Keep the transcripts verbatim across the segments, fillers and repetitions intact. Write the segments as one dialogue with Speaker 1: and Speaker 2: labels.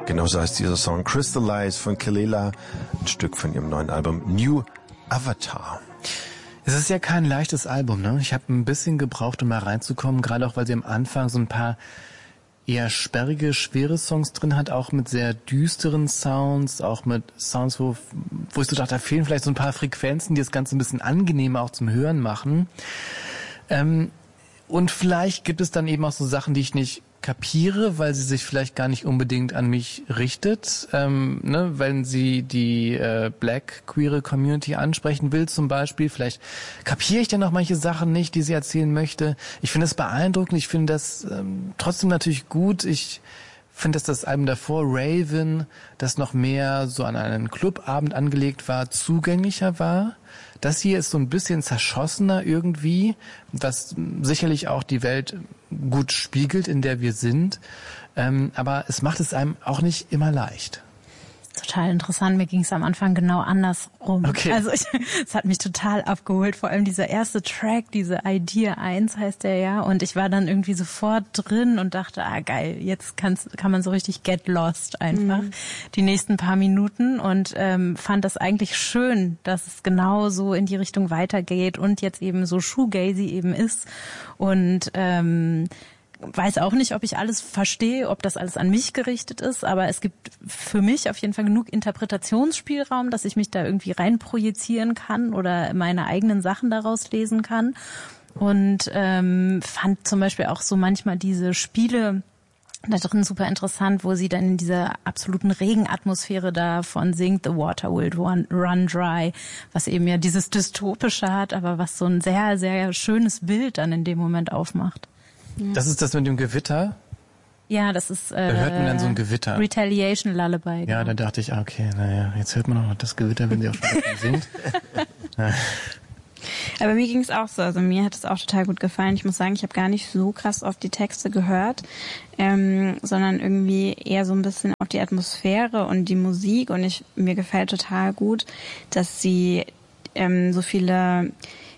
Speaker 1: Genauso heißt dieser Song Crystallize von Kelela, ein Stück von ihrem neuen Album New Avatar.
Speaker 2: Es ist ja kein leichtes Album, ne? Ich habe ein bisschen gebraucht, um mal reinzukommen, gerade auch, weil sie am Anfang so ein paar eher sperrige, schwere Songs drin hat, auch mit sehr düsteren Sounds, auch mit Sounds, wo, wo ich so dachte, da fehlen vielleicht so ein paar Frequenzen, die das Ganze ein bisschen angenehmer auch zum Hören machen. Ähm, und vielleicht gibt es dann eben auch so Sachen, die ich nicht kapiere, weil sie sich vielleicht gar nicht unbedingt an mich richtet, ähm, ne, wenn sie die äh, Black queere Community ansprechen will zum Beispiel. Vielleicht kapiere ich dann auch manche Sachen nicht, die sie erzählen möchte. Ich finde es beeindruckend, ich finde das ähm, trotzdem natürlich gut. Ich finde, dass das Album davor, Raven, das noch mehr so an einen Clubabend angelegt war, zugänglicher war. Das hier ist so ein bisschen zerschossener irgendwie, was sicherlich auch die Welt gut spiegelt, in der wir sind. Ähm, aber es macht es einem auch nicht immer leicht.
Speaker 3: Total interessant. Mir ging es am Anfang genau andersrum.
Speaker 2: Okay.
Speaker 3: Also ich, es hat mich total abgeholt. Vor allem dieser erste Track, diese Idea eins heißt der ja. Und ich war dann irgendwie sofort drin und dachte, ah geil, jetzt kann's, kann man so richtig get lost einfach mhm. die nächsten paar Minuten. Und ähm, fand das eigentlich schön, dass es genau so in die Richtung weitergeht und jetzt eben so shoegazy eben ist. Und ähm, weiß auch nicht, ob ich alles verstehe, ob das alles an mich gerichtet ist, aber es gibt für mich auf jeden Fall genug Interpretationsspielraum, dass ich mich da irgendwie reinprojizieren kann oder meine eigenen Sachen daraus lesen kann. Und ähm, fand zum Beispiel auch so manchmal diese Spiele da drin super interessant, wo sie dann in dieser absoluten Regenatmosphäre davon singt, The Water Will Run, run Dry, was eben ja dieses Dystopische hat, aber was so ein sehr, sehr schönes Bild dann in dem Moment aufmacht.
Speaker 2: Das ist das mit dem Gewitter?
Speaker 3: Ja, das ist äh,
Speaker 2: da hört man dann so ein Gewitter.
Speaker 3: Retaliation Lullaby.
Speaker 2: Ja, da dachte ich, okay, naja, jetzt hört man auch noch das Gewitter, wenn sie auch schon singt.
Speaker 4: Aber mir ging es auch so, also mir hat es auch total gut gefallen. Ich muss sagen, ich habe gar nicht so krass auf die Texte gehört, ähm, sondern irgendwie eher so ein bisschen auf die Atmosphäre und die Musik. Und ich mir gefällt total gut, dass sie ähm, so viele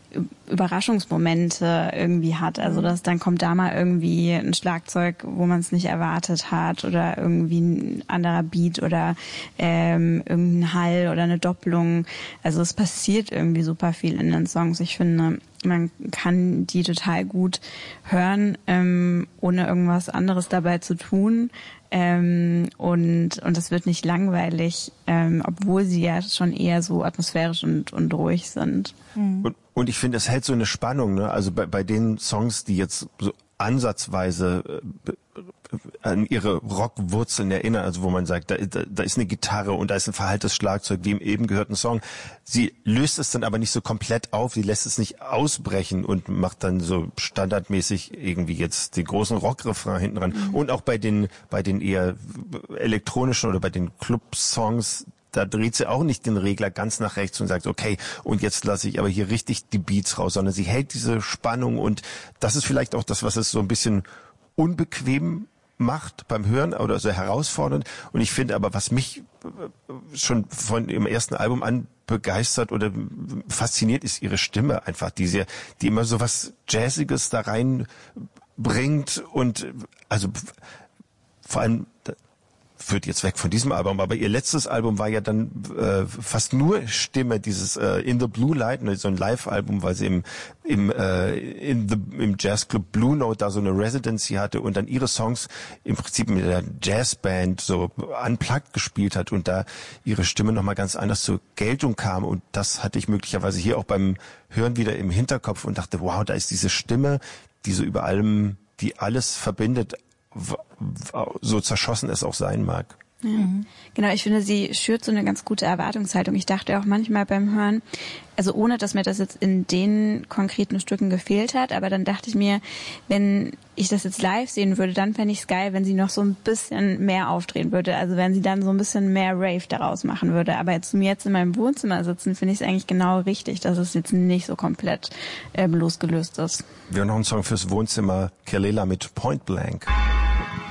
Speaker 4: Überraschungsmomente irgendwie hat. Also dass dann kommt da mal irgendwie ein Schlagzeug, wo man es nicht erwartet hat oder irgendwie ein anderer Beat oder ähm, irgendein Hall oder eine Doppelung. Also es passiert irgendwie super viel in den Songs. Ich finde, man kann die total gut hören, ähm, ohne irgendwas anderes dabei zu tun. Ähm, und und das wird nicht langweilig, ähm, obwohl sie ja schon eher so atmosphärisch und und ruhig sind.
Speaker 1: Mhm. Und, und ich finde, es hält so eine Spannung, ne? Also bei bei den Songs, die jetzt so ansatzweise äh, an ihre Rockwurzeln erinnern, also wo man sagt, da, da, da ist eine Gitarre und da ist ein verhalltes Schlagzeug, wie im eben gehörten Song. Sie löst es dann aber nicht so komplett auf, sie lässt es nicht ausbrechen und macht dann so standardmäßig irgendwie jetzt den großen Rockrefrain hinten ran. Mhm. Und auch bei den bei den eher elektronischen oder bei den Club-Songs, da dreht sie auch nicht den Regler ganz nach rechts und sagt, okay, und jetzt lasse ich aber hier richtig die Beats raus, sondern sie hält diese Spannung und das ist vielleicht auch das, was es so ein bisschen unbequem macht beim Hören oder so herausfordernd. Und ich finde aber, was mich schon von ihrem ersten Album an begeistert oder fasziniert, ist ihre Stimme einfach, die sehr, die immer so was Jazziges da reinbringt und also vor allem führt jetzt weg von diesem Album, aber ihr letztes Album war ja dann äh, fast nur Stimme, dieses äh, In the Blue Light, ne, so ein Live-Album, weil sie im im äh, in the, im Jazzclub Blue Note da so eine Residency hatte und dann ihre Songs im Prinzip mit der Jazzband so unplugged gespielt hat und da ihre Stimme nochmal ganz anders zur Geltung kam und das hatte ich möglicherweise hier auch beim Hören wieder im Hinterkopf und dachte, wow, da ist diese Stimme, die so über allem, die alles verbindet, so zerschossen es auch sein mag.
Speaker 4: Ja. Mhm. Genau, ich finde, sie schürt so eine ganz gute Erwartungshaltung. Ich dachte auch manchmal beim Hören, also ohne, dass mir das jetzt in den konkreten Stücken gefehlt hat, aber dann dachte ich mir, wenn ich das jetzt live sehen würde, dann fände ich es geil, wenn sie noch so ein bisschen mehr aufdrehen würde. Also wenn sie dann so ein bisschen mehr Rave daraus machen würde. Aber jetzt, jetzt in meinem Wohnzimmer sitzen, finde ich es eigentlich genau richtig, dass es jetzt nicht so komplett äh, losgelöst ist.
Speaker 1: Wir haben noch einen Song fürs Wohnzimmer, Kelela mit Point Blank.